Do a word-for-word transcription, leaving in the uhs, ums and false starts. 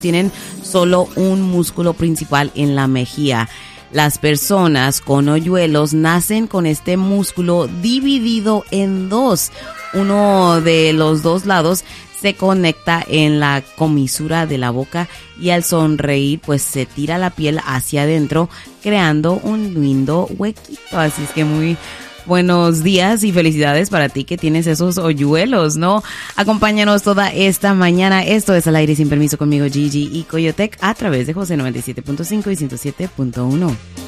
tienen solo un músculo principal en la mejilla. Las personas con hoyuelos nacen con este músculo dividido en dos. Uno de los dos lados se conecta en la comisura de la boca y al sonreír pues se tira la piel hacia adentro creando un lindo huequito. Así es que muy buenos días y felicidades para ti que tienes esos hoyuelos, ¿no? Acompáñanos toda esta mañana. Esto es Al Aire Sin Permiso conmigo, Gigi y Coyotec, a través de José noventa y siete punto cinco y ciento siete punto uno.